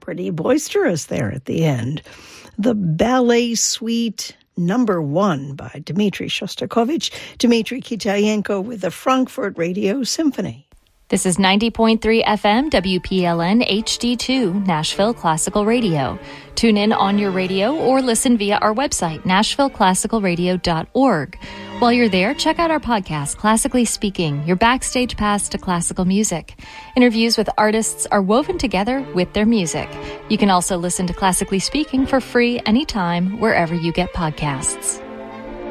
pretty boisterous there at the end. The Ballet Suite Number 1 by Dmitri Shostakovich, Dmitri Kitayenko with the Frankfurt Radio Symphony. This is 90.3 FM WPLN HD2 Nashville Classical Radio. Tune in on your radio or listen via our website, nashvilleclassicalradio.org. While you're there, check out our podcast, Classically Speaking, your backstage pass to classical music. Interviews with artists are woven together with their music. You can also listen to Classically Speaking for free anytime, wherever you get podcasts.